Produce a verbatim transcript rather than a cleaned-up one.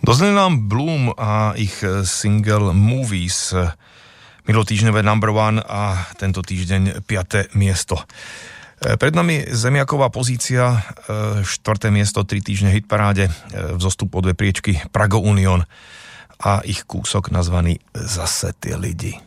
Dozneli nám Bloom a ich single Movies, minulotýždňové number one a tento týždeň piaté miesto. Pred nami zemiaková pozícia, štvrté miesto, tri týždne hitparáde, vzostup o dve priečky Prago Union a ich kúsok nazvaný Zase tie lidi.